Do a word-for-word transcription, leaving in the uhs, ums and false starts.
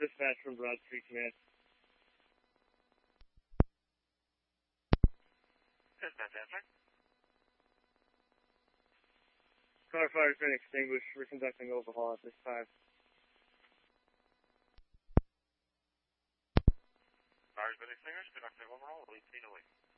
dispatch from Broad Street Command. Dispatch answer. Car fire's been extinguished. We're conducting overhaul at this time. Fire's been extinguished. Conducting overhaul. Lead scene away.